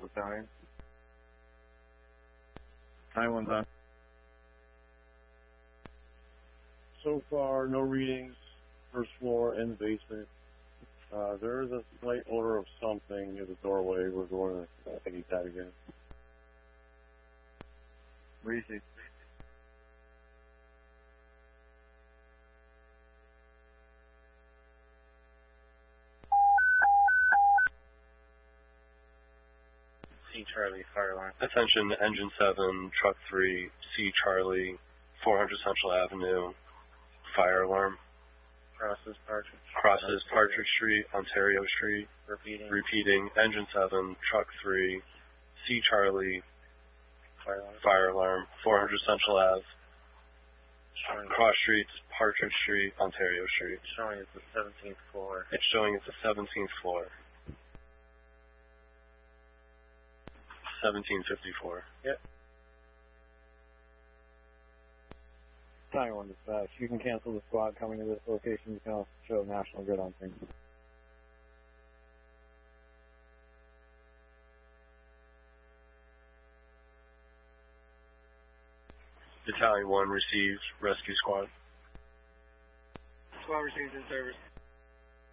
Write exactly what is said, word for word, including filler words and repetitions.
Battalion. nine one's on. So far, no readings. First floor and the basement. Uh, there is a slight odor of something near the doorway. We're going to uh, take that again. Where do you see? C Charlie, fire alarm. Attention, Engine seven, Truck three, C Charlie, four hundred Central Avenue, fire alarm. Crosses Partridge. Crosses Partridge Street, Ontario Street. Repeating. Repeating, Engine seven, Truck three, C Charlie, Fire alarm. fire alarm, four hundred Central Ave. Showing, Cross Streets, Partridge Street, Ontario Street. showing it's the seventeenth floor. It's showing it's the seventeenth floor. seventeen fifty-four. Yep. nine one dispatch. You can cancel the squad coming to this location. You can also show National Grid on things. Battalion one received, rescue squad. Squad received in service.